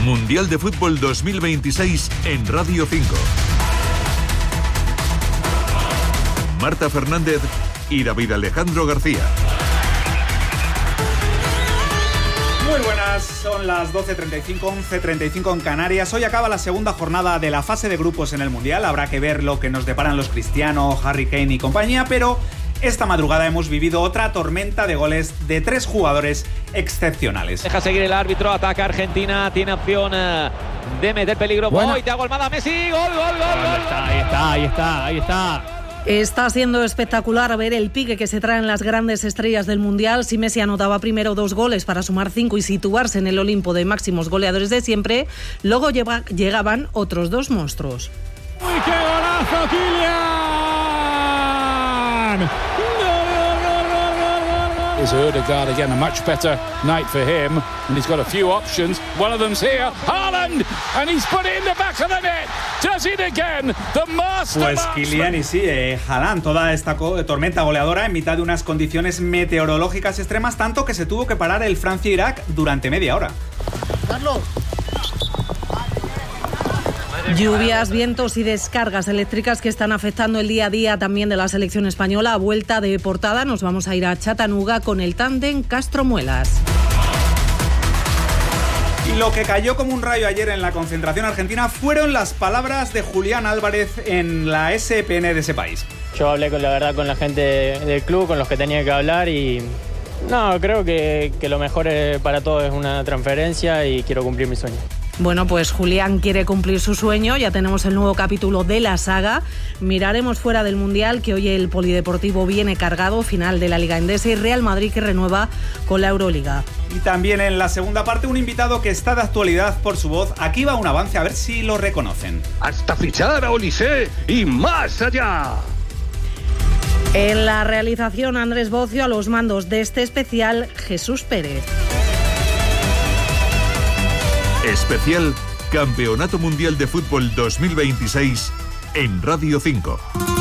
Mundial de Fútbol 2026 en Radio 5. Marta Fernández y David Alejandro García. Muy buenas, son las 12:35, 11:35 en Canarias. Hoy acaba la segunda jornada de la fase de grupos en el Mundial. Habrá que ver lo que nos deparan los Cristiano, Harry Kane y compañía, pero esta madrugada hemos vivido otra tormenta de goles de 3 jugadores excepcionales. Deja seguir el árbitro, ataca Argentina, tiene opción de meter peligro. Bueno. Thiago Almada, Messi, gol. Ahí está. Está siendo espectacular ver el pique que se traen las grandes estrellas del Mundial. Si Messi anotaba primero 2 goles para sumar 5 y situarse en el Olimpo de máximos goleadores de siempre, luego llegaban otros 2 monstruos. ¡Uy, qué golazo, Kylian! Is Ødegaard again, a much better night for him, and he's got a few options. One of them's here, Haaland, and he's put it in the back of the net. Does it again, the master. Pues Kylian y sí, Haaland, toda esta tormenta goleadora en mitad de unas condiciones meteorológicas extremas, tanto que se tuvo que parar el Francia-Irak durante media hora. Carlos. Lluvias, vientos y descargas eléctricas que están afectando el día a día también de la selección española. A vuelta de portada nos vamos a ir a Chattanooga con el tándem Castro-Muelas. Y lo que cayó como un rayo ayer en la concentración argentina fueron las palabras de Julián Álvarez en la SPN de ese país. Yo hablé con la gente del club, con los que tenía que hablar y no, creo que lo mejor para todos es una transferencia y quiero cumplir mi sueño. Bueno, pues Julián quiere cumplir su sueño, ya tenemos el nuevo capítulo de la saga. Miraremos fuera del Mundial, que hoy el Polideportivo viene cargado, final de la Liga Endesa y Real Madrid que renueva con la Euroliga. Y también en la segunda parte un invitado que está de actualidad por su voz. Aquí va un avance, a ver si lo reconocen. Hasta fichar a Olise y más allá. En la realización Andrés Bocio, a los mandos de este especial Jesús Pérez. Especial Campeonato Mundial de Fútbol 2026 en Radio 5.